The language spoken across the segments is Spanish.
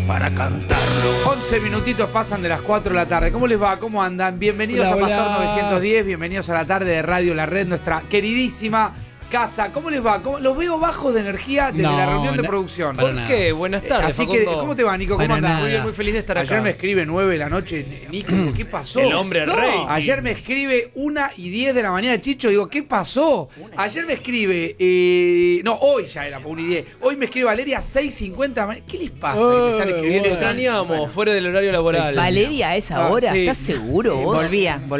para cantarlo. 11 minutitos pasan de las 4 de la tarde. ¿Cómo les va? ¿Cómo andan? Bienvenidos a Pastor 910, bienvenidos a la tarde de Radio La Red, nuestra queridísima casa. ¿Cómo les va? Los veo bajos de energía desde la reunión de producción. ¿Por qué? Buenas tardes, Así que, ¿cómo te va, Nico? ¿Cómo andás? Muy bien, muy feliz de estar acá. Ayer me escribe 9 de la noche, Nico, ¿qué pasó? El hombre rey. Ayer me escribe 1:10 de la mañana, Chicho, digo, ¿qué pasó? Ayer me escribe, no, hoy ya era, 1:10. Hoy me escribe Valeria 6:50 de la mañana. ¿Qué les pasa? Que me están escribiendo. Te extrañamos, bueno, fuera del horario laboral. Valeria, a esa hora, sí. ¿estás seguro vos? Volvía. Muy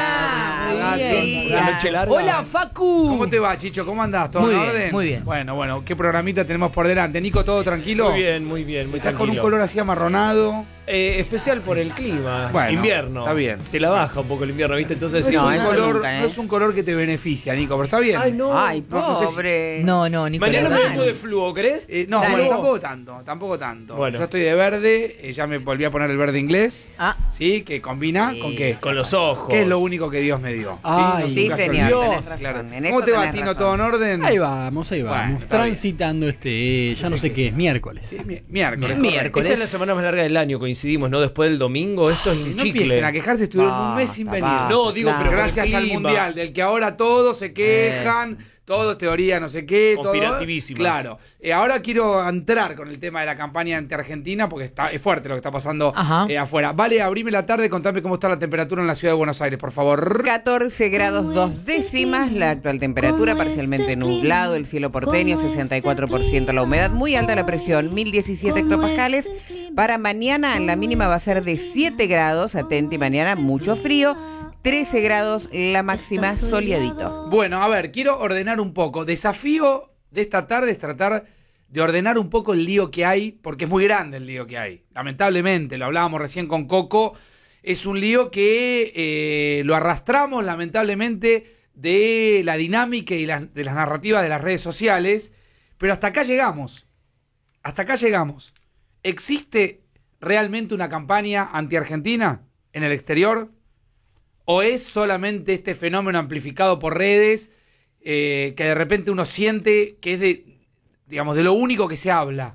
bien. La noche larga. Hola, Facu. ¿Cómo te va, Chicho? ¿Cómo andás? ¿Todo Muy en bien, orden? muy bien. Bueno, ¿qué programita tenemos por delante? Nico, ¿todo tranquilo? Muy bien, muy Estás tranquilo. con un color así amarronado. Especial por el clima. Bueno, invierno. está bien. Te la baja un poco el invierno, ¿viste? Entonces No, sí. es un eso color, nunca, ¿eh? no es un color que te beneficia, Nico, pero está bien. Ay, no. Ay, No sé si- pobre. No, Nicolás. Mañana me dale. vengo de fluo, ¿querés? No, Dale. bueno, tampoco tanto. Bueno. Yo estoy de verde, ya me volví a poner el verde inglés. Ah, ¿Sí? Que combina Sí. con qué. Con los ojos. ¿Qué es lo único que Dios me dio? Ay, Sí, nunca se señor, olvida. tenés razón. Claro. En ¿Cómo eso te va, tenés Tino? razón. ¿Todo en orden? Ahí vamos. Bueno, está Transitando ya no sé qué es, miércoles. Sí, miércoles. Miércoles. Esta es la semana más larga del año, coincidimos, ¿no? Después del domingo, esto es un No chicle. empiecen a quejarse, estuvieron un Basta, mes sin venir. basta. No, digo, pero por el gracias al clima. Mundial, del que ahora todos se quejan, todo es teoría, no sé qué. todo. Conspirativísimas. Claro. Ahora quiero entrar con el tema de la campaña anti-Argentina, porque es fuerte lo que está pasando Ajá. afuera. Vale, abrime la tarde, contame cómo está la temperatura en la ciudad de Buenos Aires, por favor. 14 grados 2 décimas, la actual temperatura parcialmente nublado, el cielo porteño, 64% la humedad, muy alta la presión, 1017 hectopascales. Para mañana la mínima va a ser de 7 grados, atenti, mañana mucho frío, 13 grados la máxima, soleadito. Bueno, a ver, quiero ordenar un poco. Desafío de esta tarde es tratar de ordenar un poco el lío que hay, porque es muy grande el lío que hay. Lamentablemente, lo hablábamos recién con Coco, es un lío que lo arrastramos lamentablemente de la dinámica y de las narrativas de las redes sociales, pero hasta acá llegamos. Hasta acá llegamos. ¿Existe realmente una campaña anti-Argentina en el exterior? ¿O es solamente este fenómeno amplificado por redes que de repente uno siente que es de lo único que se habla?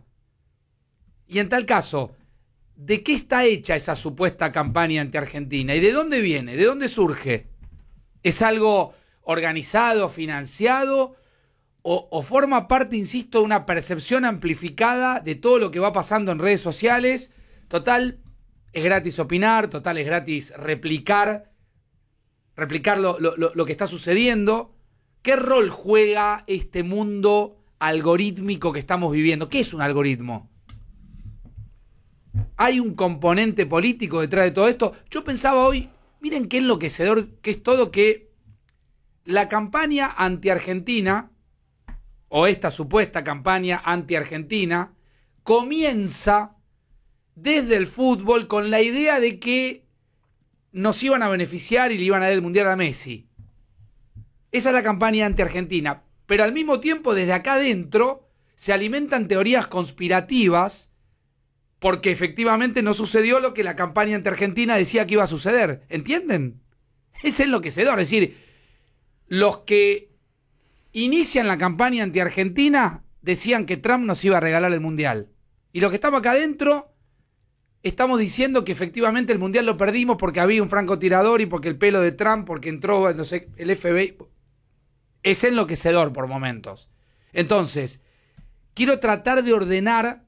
Y en tal caso, ¿de qué está hecha esa supuesta campaña anti-Argentina? ¿Y de dónde viene? ¿De dónde surge? ¿Es algo organizado, financiado? ¿O forma parte, insisto, de una percepción amplificada de todo lo que va pasando en redes sociales? Total, es gratis opinar, total, es gratis replicar lo que está sucediendo. ¿Qué rol juega este mundo algorítmico que estamos viviendo? ¿Qué es un algoritmo? ¿Hay un componente político detrás de todo esto? Yo pensaba hoy, miren qué enloquecedor que es todo, que la campaña anti-Argentina, o esta supuesta campaña anti-Argentina, comienza desde el fútbol con la idea de que nos iban a beneficiar y le iban a dar el Mundial a Messi. Esa es la campaña anti-Argentina. Pero al mismo tiempo, desde acá adentro, se alimentan teorías conspirativas porque efectivamente no sucedió lo que la campaña anti-Argentina decía que iba a suceder. ¿Entienden? Es enloquecedor. Es decir, los que inician la campaña anti-Argentina decían que Trump nos iba a regalar el Mundial. Y los que estamos acá adentro estamos diciendo que efectivamente el Mundial lo perdimos porque había un francotirador y porque el pelo de Trump, porque entró, no sé, el FBI. Es enloquecedor por momentos. Entonces, quiero tratar de ordenar.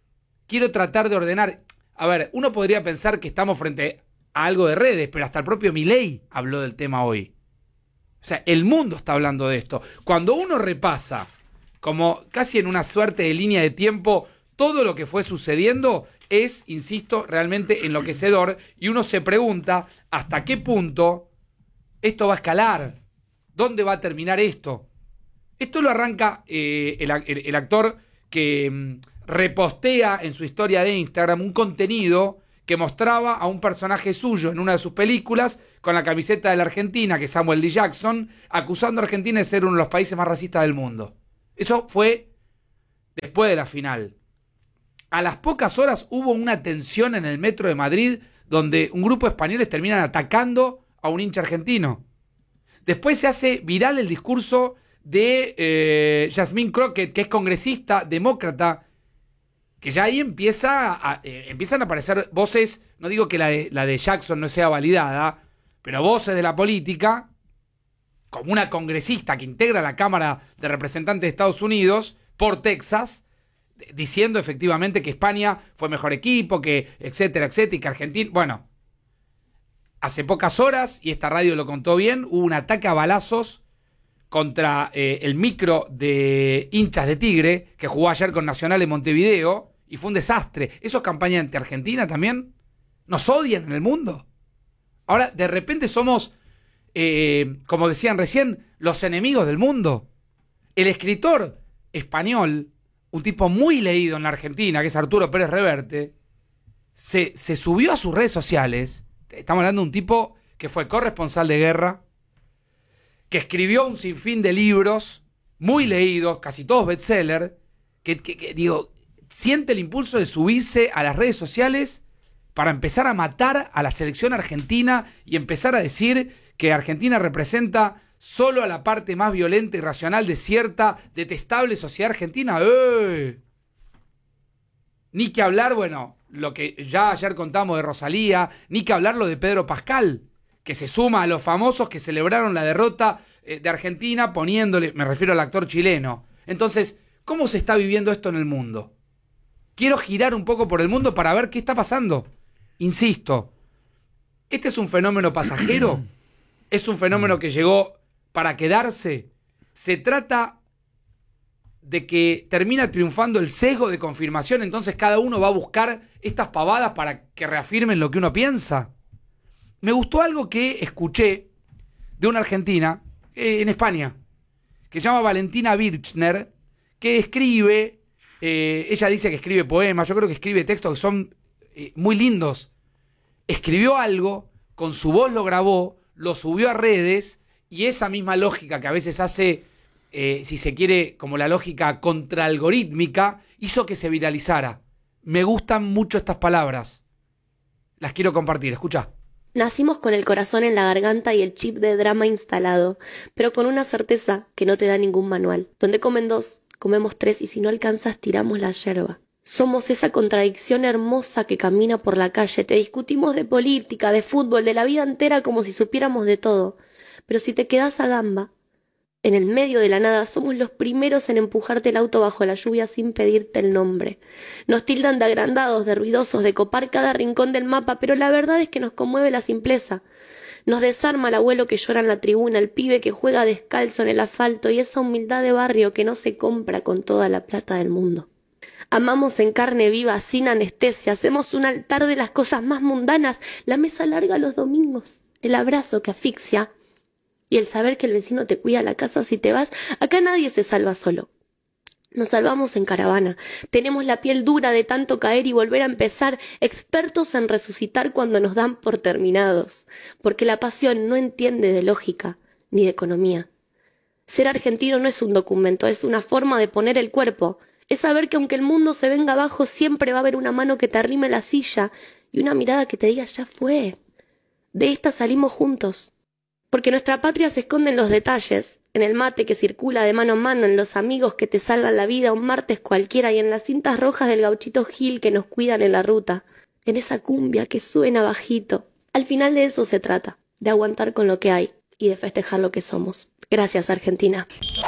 A ver, uno podría pensar que estamos frente a algo de redes, pero hasta el propio Milei habló del tema hoy. O sea, el mundo está hablando de esto. Cuando uno repasa, como casi en una suerte de línea de tiempo, todo lo que fue sucediendo es, insisto, realmente enloquecedor. Y uno se pregunta hasta qué punto esto va a escalar. ¿Dónde va a terminar esto? Esto lo arranca el actor que repostea en su historia de Instagram un contenido que mostraba a un personaje suyo en una de sus películas con la camiseta de la Argentina, que es Samuel L. Jackson, acusando a Argentina de ser uno de los países más racistas del mundo. Eso fue después de la final. A las pocas horas hubo una tensión en el metro de Madrid donde un grupo de españoles terminan atacando a un hincha argentino. Después se hace viral el discurso de Yasmín Crockett, que es congresista demócrata, que ya ahí empiezan a aparecer voces, no digo que la de Jackson no sea validada, pero voces de la política, como una congresista que integra la Cámara de Representantes de Estados Unidos por Texas, diciendo efectivamente que España fue mejor equipo, que etcétera, etcétera, y que Argentina... Bueno, hace pocas horas, y esta radio lo contó bien, hubo un ataque a balazos contra el micro de hinchas de Tigre, que jugó ayer con Nacional en Montevideo, y fue un desastre. ¿Eso es campaña anti-Argentina también? ¿Nos odian en el mundo? Ahora, de repente somos, como decían recién, los enemigos del mundo. El escritor español, un tipo muy leído en la Argentina, que es Arturo Pérez Reverte, se subió a sus redes sociales. Estamos hablando de un tipo que fue corresponsal de guerra, que escribió un sinfín de libros, muy leídos, casi todos bestseller, que digo, siente el impulso de subirse a las redes sociales para empezar a matar a la selección argentina y empezar a decir que Argentina representa solo a la parte más violenta y racional de cierta detestable sociedad argentina. Ni que hablar, bueno, lo que ya ayer contamos de Rosalía, ni que hablar lo de Pedro Pascal, que se suma a los famosos que celebraron la derrota de Argentina poniéndole, me refiero al actor chileno. Entonces, ¿cómo se está viviendo esto en el mundo? Quiero girar un poco por el mundo para ver qué está pasando. Insisto, ¿este es un fenómeno pasajero? ¿Es un fenómeno que llegó para quedarse? ¿Se trata de que termina triunfando el sesgo de confirmación, entonces cada uno va a buscar estas pavadas para que reafirmen lo que uno piensa? Me gustó algo que escuché de una argentina en España, que se llama Valentina Birchner, que escribe, ella dice que escribe poemas, yo creo que escribe textos que son muy lindos. Escribió algo, con su voz lo grabó, lo subió a redes, y esa misma lógica que a veces hace, si se quiere, como la lógica contraalgorítmica, hizo que se viralizara. Me gustan mucho estas palabras. Las quiero compartir, escuchá. Nacimos con el corazón en la garganta y el chip de drama instalado, pero con una certeza que no te da ningún manual. Donde comen dos, comemos tres y si no alcanzas tiramos la yerba. Somos esa contradicción hermosa que camina por la calle. Te discutimos de política, de fútbol, de la vida entera como si supiéramos de todo. Pero si te quedás a gamba, en el medio de la nada, somos los primeros en empujarte el auto bajo la lluvia sin pedirte el nombre. Nos tildan de agrandados, de ruidosos, de copar cada rincón del mapa, pero la verdad es que nos conmueve la simpleza. Nos desarma el abuelo que llora en la tribuna, el pibe que juega descalzo en el asfalto y esa humildad de barrio que no se compra con toda la plata del mundo. Amamos en carne viva, sin anestesia, hacemos un altar de las cosas más mundanas, la mesa larga los domingos, el abrazo que asfixia, y el saber que el vecino te cuida la casa si te vas. Acá nadie se salva solo. Nos salvamos en caravana. Tenemos la piel dura de tanto caer y volver a empezar, expertos en resucitar cuando nos dan por terminados. Porque la pasión no entiende de lógica ni de economía. Ser argentino no es un documento, es una forma de poner el cuerpo. Es saber que aunque el mundo se venga abajo, siempre va a haber una mano que te arrime la silla y una mirada que te diga ya fue. De esta salimos juntos. Porque nuestra patria se esconde en los detalles, en el mate que circula de mano en mano, en los amigos que te salvan la vida un martes cualquiera y en las cintas rojas del gauchito Gil que nos cuidan en la ruta, en esa cumbia que suena bajito. Al final de eso se trata, de aguantar con lo que hay y de festejar lo que somos. Gracias, Argentina.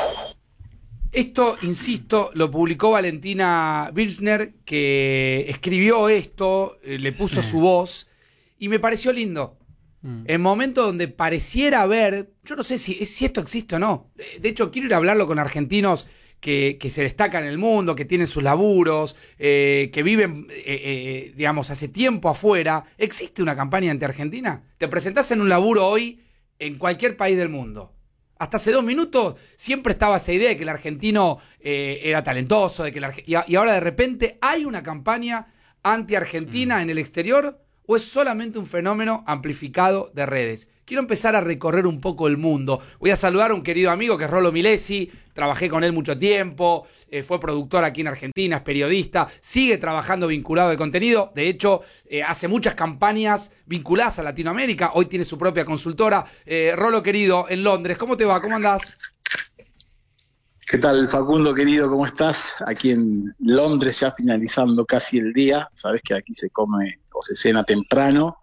Esto, insisto, lo publicó Valentina Birchner, que escribió esto, le puso su voz y me pareció lindo. En momentos donde pareciera haber, yo no sé si esto existe o no. De hecho, quiero ir a hablarlo con argentinos que se destacan en el mundo, que tienen sus laburos, que viven, digamos, hace tiempo afuera. ¿Existe una campaña anti-Argentina? Te presentás en un laburo hoy en cualquier país del mundo. Hasta hace 2 minutos siempre estaba esa idea de que el argentino era talentoso, de que y ahora de repente hay una campaña anti-Argentina en el exterior. ¿O es solamente un fenómeno amplificado de redes? Quiero empezar a recorrer un poco el mundo. Voy a saludar a un querido amigo que es Rolo Milesi. Trabajé con él mucho tiempo. Fue productor aquí en Argentina, es periodista. Sigue trabajando vinculado al contenido. De hecho, hace muchas campañas vinculadas a Latinoamérica. Hoy tiene su propia consultora. Rolo, querido, en Londres. ¿Cómo te va? ¿Cómo andás? ¿Qué tal, Facundo, querido? ¿Cómo estás? Aquí en Londres, ya finalizando casi el día. Sabes que aquí se come o se cena temprano.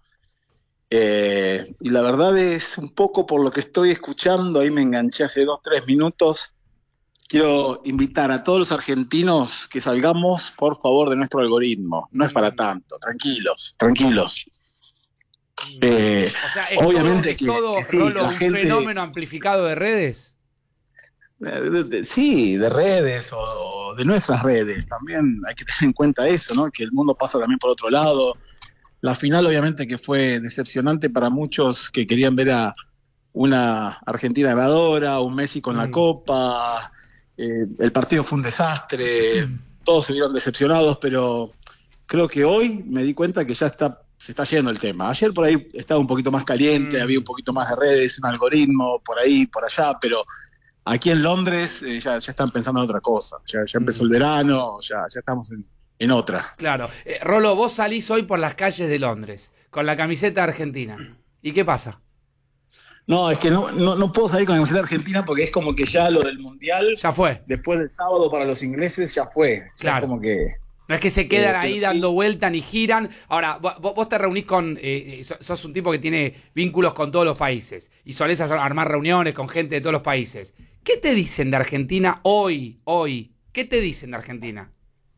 Y la verdad es un poco por lo que estoy escuchando, ahí me enganché hace 2, 3 minutos. Quiero invitar a todos los argentinos que salgamos, por favor, de nuestro algoritmo. No es para tanto, tranquilos, tranquilos. O sea, Obviamente es todo que sí, Rolo, la un gente... fenómeno amplificado de redes. Sí, de redes o de nuestras redes. También hay que tener en cuenta eso, ¿no? Que el mundo pasa también por otro lado. La final, obviamente, que fue decepcionante para muchos que querían ver a una Argentina ganadora, un Messi con la Copa. El partido fue un desastre. Todos se vieron decepcionados, pero creo que hoy me di cuenta que se está yendo el tema. Ayer por ahí estaba un poquito más caliente, había un poquito más de redes, un algoritmo por ahí, por allá, pero aquí en Londres ya están pensando en otra cosa. Ya empezó el verano, ya estamos en otra. Claro. Rolo, vos salís hoy por las calles de Londres con la camiseta argentina. ¿Y qué pasa? No, es que no puedo salir con la camiseta argentina porque es como que ya lo del Mundial, Ya fue. después del sábado para los ingleses, ya fue. Ya Claro. es como que... No es que se quedan ahí pero dando sí. vuelta ni giran. Ahora, vos te reunís con... sos un tipo que tiene vínculos con todos los países. Y solés armar reuniones con gente de todos los países. ¿Qué te dicen de Argentina hoy? ¿Qué te dicen de Argentina?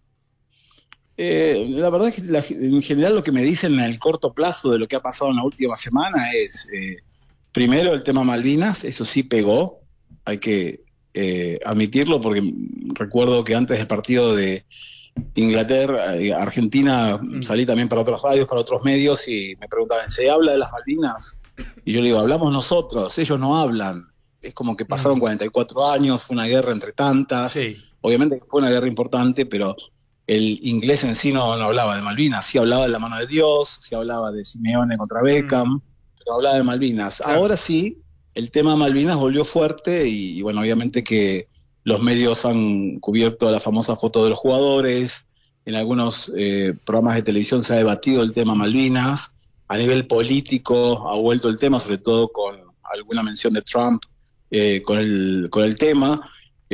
La verdad es que en general lo que me dicen en el corto plazo de lo que ha pasado en la última semana es, primero el tema Malvinas, eso sí pegó, hay que admitirlo porque recuerdo que antes del partido de Inglaterra, Argentina, salí también para otras radios, para otros medios y me preguntaban, ¿se habla de las Malvinas? Y yo le digo, hablamos nosotros, ellos no hablan. Es como que pasaron 44 años, fue una guerra entre tantas. Sí. Obviamente que fue una guerra importante, pero el inglés en sí no hablaba de Malvinas. Sí hablaba de la mano de Dios, sí hablaba de Simeone contra Beckham, pero hablaba de Malvinas. Claro. Ahora sí, el tema Malvinas volvió fuerte y bueno, obviamente que los medios han cubierto la famosa foto de los jugadores. En algunos programas de televisión se ha debatido el tema Malvinas. A nivel político ha vuelto el tema, sobre todo con alguna mención de Trump con el tema.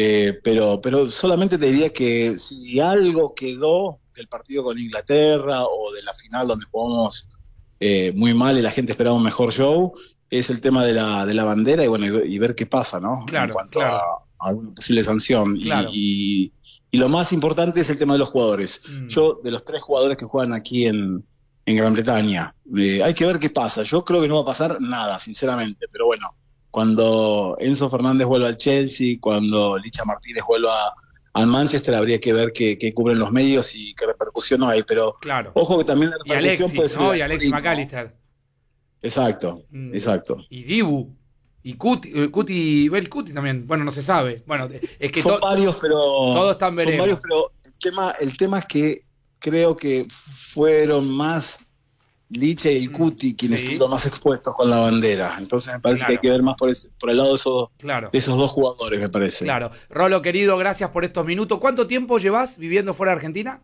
Pero solamente te diría que si algo quedó del partido con Inglaterra o de la final donde jugamos muy mal y la gente esperaba un mejor show, es el tema de la bandera y bueno, y ver qué pasa, ¿no? Claro, en cuanto claro. a alguna posible sanción. Claro. Y lo más importante es el tema de los jugadores. Yo, de los 3 jugadores que juegan aquí en Gran Bretaña, hay que ver qué pasa. Yo creo que no va a pasar nada, sinceramente, pero bueno, cuando Enzo Fernández vuelva al Chelsea, cuando Licha Martínez vuelva al Manchester, habría que ver qué cubren los medios y qué repercusión hay, pero Claro. ojo que también la Y repercusión Alexis, puede ser... ¿no? el Y Alexis algoritmo. McAllister. Exacto, exacto. Y Dibu. Y Cuti también. Bueno, no se sabe. Bueno, es que Son varios, pero... todos están Son veremos. varios, pero el tema es que creo que fueron más Liche y Cuti quienes sí. estuvieron más expuestos con la bandera. Entonces me parece Claro. que hay que ver más por el lado Claro. de esos 2 jugadores, me parece. Claro. Rolo, querido, gracias por estos minutos. ¿Cuánto tiempo llevas viviendo fuera de Argentina?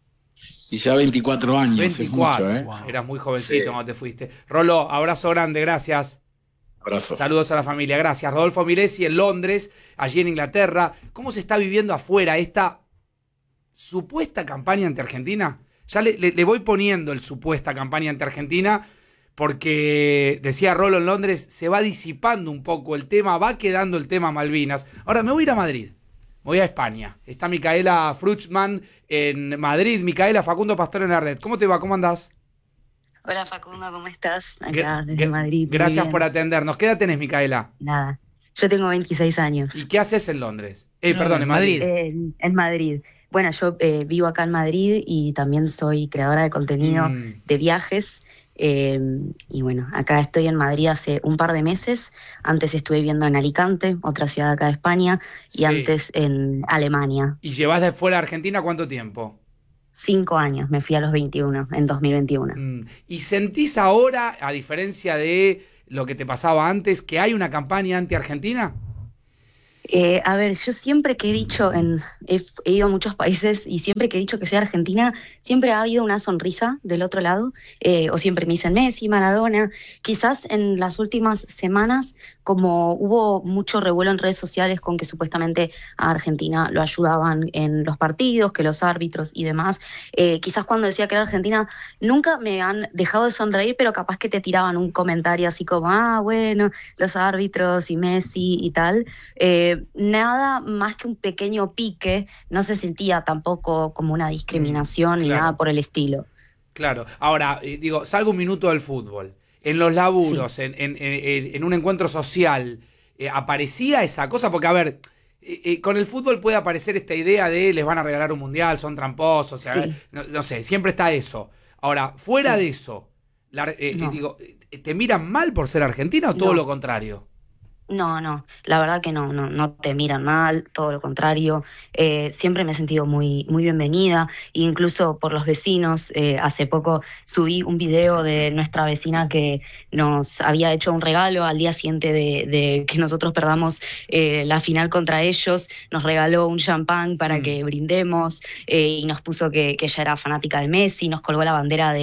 Y ya 24 años. 24. Es mucho, Eras muy jovencito Sí. cuando te fuiste. Rolo, abrazo grande, gracias. Abrazo. Saludos a la familia, gracias. Rodolfo Milesi en Londres, allí en Inglaterra. ¿Cómo se está viviendo afuera esta supuesta campaña ante Argentina? Ya le voy poniendo el supuesta campaña ante Argentina porque, decía Rolo en Londres, se va disipando un poco el tema, va quedando el tema Malvinas. Ahora me voy a ir a Madrid, me voy a España. Está Micaela Fruchman en Madrid. Micaela, Facundo Pastor en la red. ¿Cómo te va? ¿Cómo andás? Hola Facundo, ¿cómo estás? Acá desde Gra- Madrid. muy Gracias bien. por atendernos. ¿Qué edad tenés, Micaela? Nada, yo tengo 26 años. ¿Y qué haces en Londres? No, Perdón, en en Madrid. Madrid. En Madrid. Bueno, yo vivo acá en Madrid y también soy creadora de contenido de viajes. Y bueno, acá estoy en Madrid hace un par de meses. Antes estuve viviendo en Alicante, otra ciudad acá de España, y Sí. antes en Alemania. ¿Y llevas de fuera de Argentina cuánto tiempo? 5 años, me fui a los 21, en 2021. ¿Y sentís ahora, a diferencia de lo que te pasaba antes, que hay una campaña anti-Argentina? A ver, yo siempre que he dicho, he ido a muchos países y siempre que he dicho que soy argentina, siempre ha habido una sonrisa del otro lado, o siempre me dicen Messi, Maradona. Quizás en las últimas semanas, como hubo mucho revuelo en redes sociales con que supuestamente a Argentina lo ayudaban en los partidos, que los árbitros y demás, quizás cuando decía que era argentina, nunca me han dejado de sonreír, pero capaz que te tiraban un comentario así como, bueno, los árbitros y Messi y tal. Nada más que un pequeño pique, no se sentía tampoco como una discriminación ni claro. nada por el estilo. Claro. Ahora, digo, salgo un minuto del fútbol. En los laburos, en un encuentro social, ¿aparecía esa cosa? Porque, a ver, con el fútbol puede aparecer esta idea de les van a regalar un mundial, son tramposos, o sea, Sí. no sé, siempre está eso. Ahora, fuera de eso, No. digo, ¿te miran mal por ser argentina o todo No. lo contrario? No, la verdad que no te miran mal, todo lo contrario. Siempre me he sentido muy bienvenida, incluso por los vecinos. Hace poco subí un video de nuestra vecina que nos había hecho un regalo al día siguiente de que nosotros perdamos la final contra ellos. Nos regaló un champán para que brindemos y nos puso que ella era fanática de Messi, nos colgó la bandera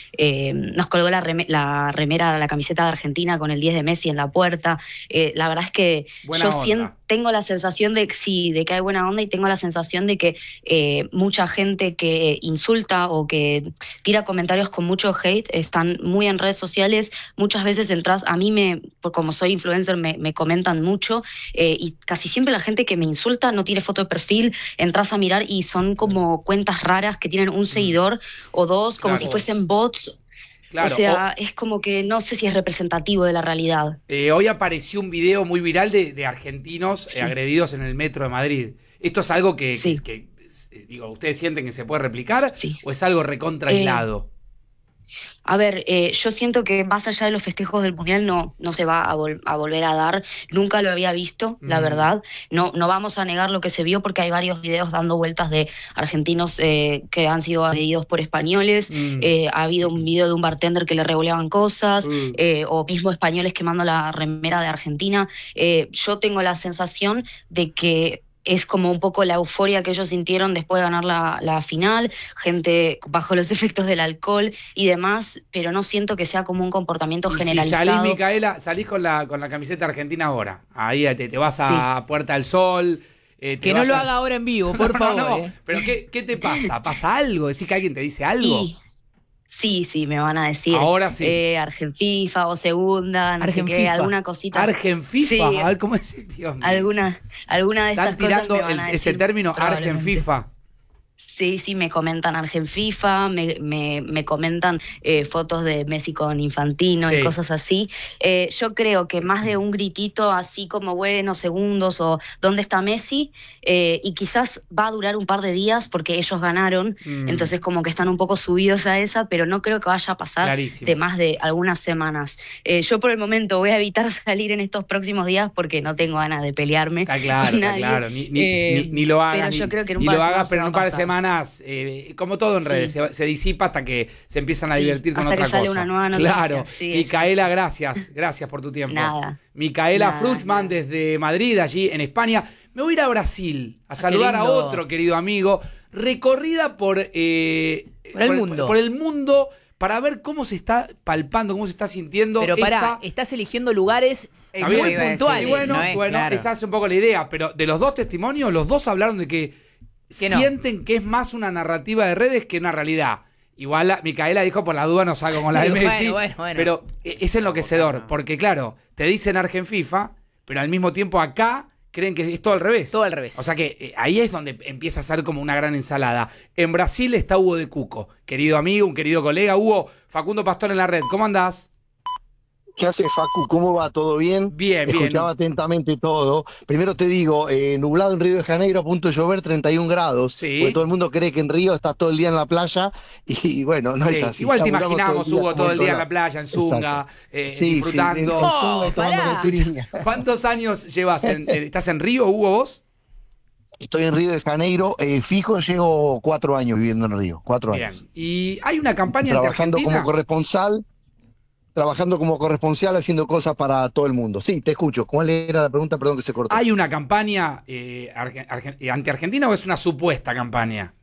nos colgó la remera, la camiseta de Argentina con el 10 de Messi en la puerta. La verdad es que Buena onda. tengo la sensación de que hay buena onda y tengo la sensación de que mucha gente que insulta o que tira comentarios con mucho hate están muy en redes sociales. Muchas veces entras, a mí como soy influencer me comentan mucho y casi siempre la gente que me insulta no tiene foto de perfil, entras a mirar y son como cuentas raras que tienen un seguidor o dos, como Claro. si fuesen bots. Claro. O sea, es como que no sé si es representativo de la realidad. Hoy apareció un video muy viral de argentinos agredidos en el metro de Madrid. ¿Esto es algo que digo, ustedes sienten que se puede replicar? Sí. ¿O es algo recontra aislado? A ver, yo siento que más allá de los festejos del Mundial no se va a volver a dar. Nunca lo había visto, la verdad. No vamos a negar lo que se vio porque hay varios videos dando vueltas de argentinos que han sido agredidos por españoles. Ha habido un video de un bartender que le revoleaban cosas o mismo españoles quemando la remera de Argentina. Yo tengo la sensación de que es como un poco la euforia que ellos sintieron después de ganar la final, gente bajo los efectos del alcohol y demás, pero no siento que sea como un comportamiento Y generalizado. si salís, Micaela, salís con la camiseta argentina ahora. Ahí te vas a Puerta del Sol. Que no lo haga ahora en vivo, por favor. No. Pero ¿qué te pasa? ¿Pasa algo? ¿Decís que alguien te dice algo? Sí, me van a decir. Ahora sí. Argenfifa o segunda, no sé Argenfifa. qué, alguna cosita. Argenfifa. Sí. A ver, ¿cómo es? Dios mío. Alguna de estas Están tirando cosas me van a ese decir, término probablemente. Argenfifa. Sí, me comentan Argenfifa, me comentan fotos de Messi con Infantino Sí. y cosas así. Yo creo que más de un gritito así como buenos segundos o ¿dónde está Messi? Y quizás va a durar un par de días porque ellos ganaron, entonces como que están un poco subidos a esa, pero no creo que vaya a pasar Clarísimo. de más de algunas semanas. Yo por el momento voy a evitar salir en estos próximos días porque no tengo ganas de pelearme Está claro, con está nadie. claro. Ni lo hagas. Pero yo creo que en un ni par de lo hagas, semanas pero en va un a par de pasar. semanas, como todo en redes, se disipa hasta que se empiezan a Sí, divertir con hasta otra que sale cosa. una nueva noticia. Claro. Sí, Micaela, gracias por tu tiempo. Nada. Micaela Nada, Fruchman desde Madrid, allí en España. Me voy a ir a Brasil a saludar a lindo. otro querido amigo. Recorrida por el mundo. Por el mundo para ver cómo se está palpando, cómo se está sintiendo. Pero pará, esta- estás eligiendo lugares Está muy bien, iba a decir. puntuales. Y bueno, No es, claro. esa es un poco la idea, pero de los dos testimonios, los dos hablaron de que Que no. sienten que es más una narrativa de redes que una realidad. Igual Micaela dijo, por la duda no salgo con la de Bueno, Messi, bueno. pero es enloquecedor, porque claro, te dicen Argenfifa, pero al mismo tiempo acá creen que es todo al revés. Todo al revés. O sea que ahí es donde empieza a ser como una gran ensalada. En Brasil está Hugo de Cuco, querido amigo, un querido colega. Hugo, Facundo Pastor en la red, ¿cómo andás? ¿Qué hace, Facu? ¿Cómo va? ¿Todo bien? Bien. Escuchaba atentamente todo. Primero te digo, nublado en Río de Janeiro, a punto de llover, 31 grados. Sí. Porque todo el mundo cree que en Río está todo el día en la playa y bueno, no Sí, es así. igual te Laburamos imaginamos, Hugo, todo el día en la playa, en Exacto. Zunga, Sí, disfrutando. en Zunga, tomando pará. caipirinha. ¿Cuántos años llevas? ¿Estás en Río, Hugo, vos? Estoy en Río de Janeiro, fijo, llevo 4 años viviendo en Río, 4 Bien. años. Y hay una campaña Trabajando como anti-argentina. corresponsal. trabajando como corresponsal, haciendo cosas para todo el mundo. Sí, te escucho. ¿Cuál era la pregunta? Perdón que se cortó. ¿Hay una campaña anti-Argentina o es una supuesta campaña?